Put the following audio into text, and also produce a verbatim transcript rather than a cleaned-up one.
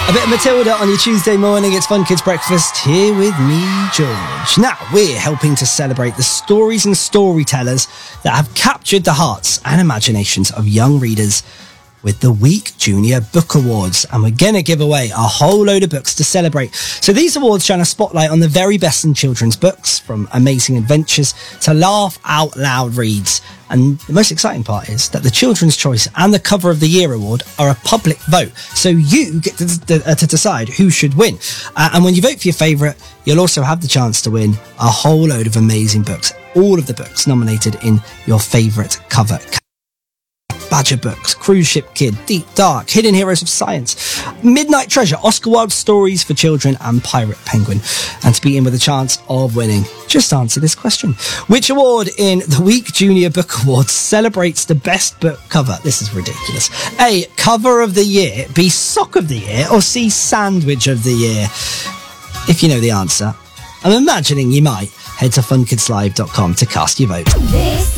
A bit of Matilda on your Tuesday morning. It's Fun Kids Breakfast here with me, George. Now, we're helping to celebrate the stories and storytellers that have captured the hearts and imaginations of young readers with the Week Junior Book Awards. And we're going to give away a whole load of books to celebrate. So these awards shine a spotlight on the very best in children's books, from amazing adventures to laugh out loud reads. And the most exciting part is that the Children's Choice and the Cover of the Year award are a public vote. So you get to, to, to decide who should win. Uh, and when you vote for your favourite, you'll also have the chance to win a whole load of amazing books. All of the books nominated in your favourite cover. Badger Books, Cruise Ship Kid, Deep Dark, Hidden Heroes of Science, Midnight Treasure, Oscar Wilde Stories for Children, and Pirate Penguin. And to be in with a chance of winning, just answer this question. Which award in the Week Junior Book Awards celebrates the best book cover? This is ridiculous. A, Cover of the Year, B, Sock of the Year, or C, Sandwich of the Year? If you know the answer, I'm imagining you might, head to fun kids live dot com to cast your vote. This